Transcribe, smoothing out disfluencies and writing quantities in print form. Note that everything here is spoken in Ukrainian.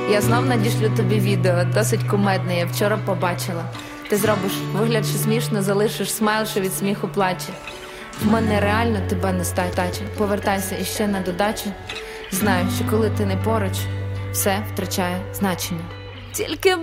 Я знов надішлю тобі відео, досить кумедне, я вчора побачила. Ти зробиш вигляд, що смішно, залишиш смайл, що від сміху плаче. В мене реально тебе не стаче. Повертайся іще на додачу. Знаю, що коли ти не поруч, все втрачає значення. Тільки